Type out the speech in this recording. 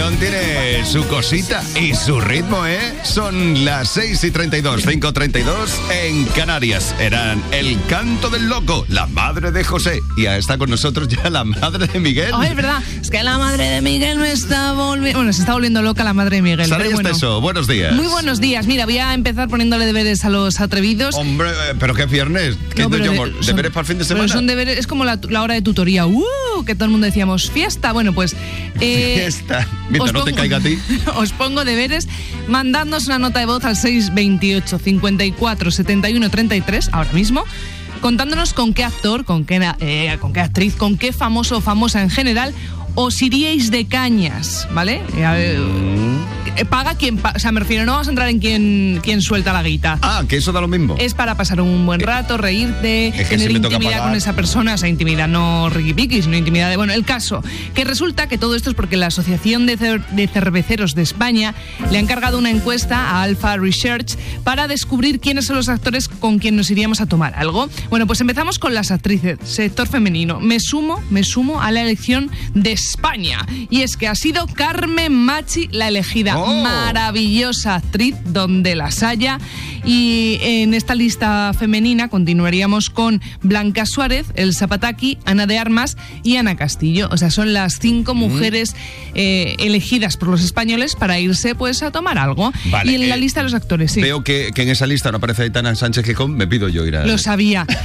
canción tiene su cosita y su ritmo, ¿eh? Son las 6:32, 5:32 en Canarias. Eran El Canto del Loco, la madre de José. Y ya está con nosotros ya la madre de Miguel. Ay, es verdad, es que la madre de Miguel me está volviendo... Bueno, se está volviendo loca la madre de Miguel. Sara y Esteso, buenos días. Muy buenos días. Mira, voy a empezar poniéndole deberes a los atrevidos. Hombre, pero ¿qué viernes? ¿Qué No, pero ¿Deberes para el fin de semana? Son deberes, es como la hora de tutoría. Que todo el mundo decíamos, fiesta. Bueno, pues... fiesta. Mientras no te caiga a ti. Os pongo deberes. Mandadnos una nota de voz al 628 54 71 33, ahora mismo, contándonos con qué actor, con qué actriz, con qué famoso o famosa en general os iríais de cañas, ¿vale? Paga quien o sea, me refiero, no vamos a entrar en quién suelta la guita. Que eso da lo mismo. Es para pasar un buen rato, reírte, tener intimidad con esa persona, o sea, intimidad no riqui-piqui, sino intimidad de... Bueno, el caso, que resulta que todo esto es porque la Asociación de Cerveceros de España le ha encargado una encuesta a Alpha Research para descubrir quiénes son los actores con quien nos iríamos a tomar algo. Bueno, pues empezamos con las actrices, sector femenino. Me sumo a la elección de España. Y es que ha sido Carmen Machi la elegida. Maravillosa actriz donde las haya. Y en esta lista femenina continuaríamos con Blanca Suárez, Elsa Pataki, Ana de Armas y Ana Castillo. O sea, son las 5 mujeres elegidas por los españoles para irse pues a tomar algo. Vale, y en la lista de los actores, sí. Veo que en esa lista no aparece Aitana Sánchez Gijón, me pido yo ir a... Lo sabía.